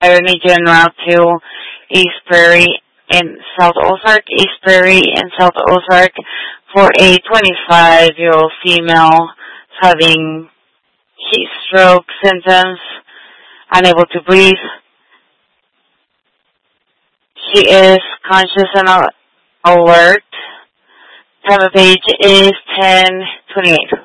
Attorney General to East Prairie in South Ozark, East Prairie in South Ozark for a 25-year-old female having heat stroke symptoms, unable to breathe. She is conscious and alert. Time of age is 10:28.